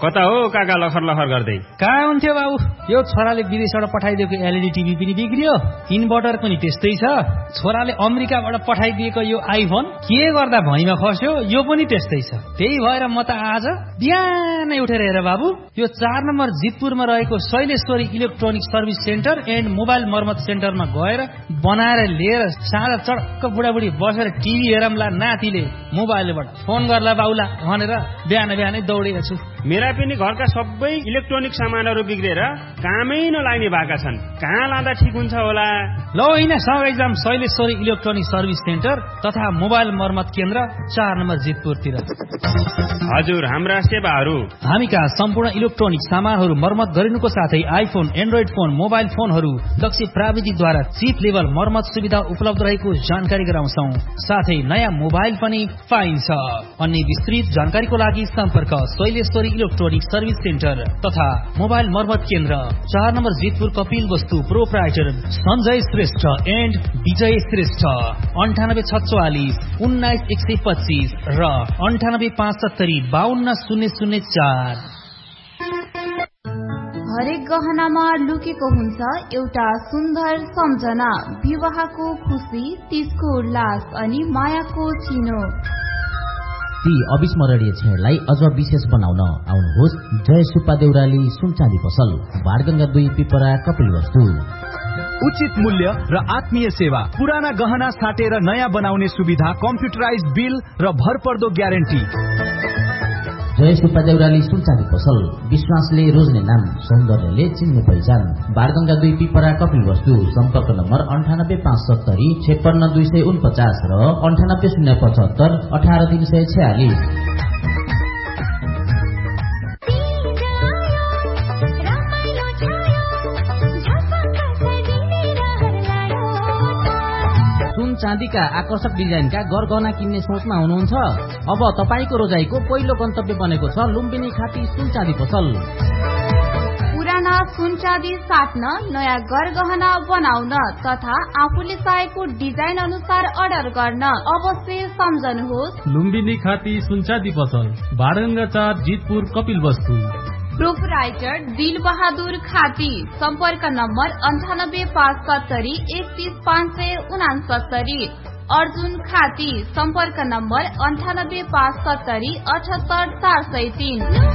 कता हो काका लखर लखर गर्दै? कहाँ हुन्थ्यो बाबु? यो छोराले विदेशबाट पठाइदिएको एलइडी टिभी पनि बिग्रियो, इन्भर्टर पनि त्यस्तै छ। छोराले अमेरिकाबाट पठाइदिएको यो आइफोन के गर्दा भैँमा खस्यो, यो पनि त्यस्तै छ। त्यही भएर म त आज बिहानै उठेर हेर बाबु, यो 4 नम्बर जितपुरमा रहेको Shaileshwari electronic service centre and mobile मर्मत सेन्टरमा गएर बनाएर लिएर साँझ चडक्क बुढाबुढी बसेर टिभी हेरमला, नातिले मोबाइलबाट फोन गर्ला बाउला भनेर बिहानै दौडेको छु। मेरा पनि घरका सबै इलेक्ट्रोनिक सामानहरू बिग्रेर कामै नलाग्ने भएका छन्। कहाँ लाँदा ठिक हुन्छ होला? ल होइन, सँगै जाम शैलेश्वरी इलेक्ट्रोनिक सर्भिस सेन्टर तथा मोबाइल मर्मत केन्द्र 4 नम्बर जितपुरतिर। हजुर, हाम्रा सेवाहरू: हामीका सम्पूर्ण इलेक्ट्रोनिक सामानहरू मर्मत गरिनुको साथै आइफोन, एन्ड्रोइड फोन, मोबाइल फोनहरू दक्ष प्राविधिकद्वारा चिप लेभल मर्मत सुविधा उपलब्ध रहेको जानकारी गराउँछौं। साथै नयाँ मोबाइल पनि पाइन्छ। अन्य विस्तृत जानकारीको लागि सम्पर्क शैलेश्वरी इलेक्ट्रोनिक सर्भिस सेन्टर तथा मोबाइल मर्मत केन्द्र 4 नम्बर जितपुर, कपिल वस्तु, प्रोप्राइटर सञ्जय श्रेष्ठ एन्ड विजय श्रेष्ठ। 9844 19125 र 9875 52004। हरेक गहनामा लुकेको हुन्छ एउटा सुन्दर सम्झना, विवाहको खुशी, तीजको उल्लास अनि मायाको चिनो। ती अविस्मरणीय क्षणलाई अझ विशेष बनाउन आउनुहोस् जय सुब्बा देउराली सुनचाँदी पसल, बाणगंगा 2 पिपरा, कपिल वस्तु। उचित मूल्य र आत्मीय सेवा, पुराना गहना साटेर नयाँ बनाउने सुविधा, कम्प्युटराइज बिल र भरपर्दो ग्यारेन्टी। जय सुब्बा देउराली सुनचाँदी पसल, विश्वासले रोज्ने नाम, सौन्दर्यले चिन्ने पहिचान, बाणगंगा 2 पिपरा, कपिल वस्तु। सम्पर्क नम्बर 98570 56249 र 98075 18346। चाँदीका आकर्षक डिजाइनका गरगहना किन्ने सोचमा हुनुहुन्छ? अब तपाईको रोजाइको पहिलो गन्तव्य बनेको छ लुम्बिनी खाती सुनचाँदी पसल। पुराना सुनचाँदी साट्न, नयाँ गरगहना बनाउन तथा आफूले चाहेको डिजाइन अनुसार अर्डर गर्न अवश्य सम्झनुहोस् लुम्बिनी खाती सुनचाँदी पसल, बाणगंगा 4 जितपुर, कपिल वस्तु। प्रोपराइटर दिल बहादुर खाती। सम्पर्क नम्बर 9857 31569। अर्जुन खाती। सम्पर्क नम्बर 9857 78403।